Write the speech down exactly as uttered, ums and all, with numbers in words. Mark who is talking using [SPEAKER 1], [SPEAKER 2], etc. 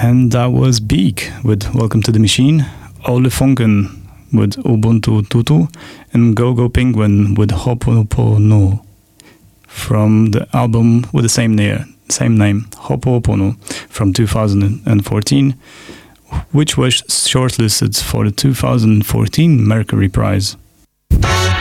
[SPEAKER 1] And that was Beak with Welcome to the Machine, Ole Fonken with Ubuntu Tutu, and Go-Go Penguin with Ho'oponopono from the album with the same name, same name, Ho'oponopono, from two thousand fourteen, which was shortlisted for the two thousand fourteen Mercury Prize.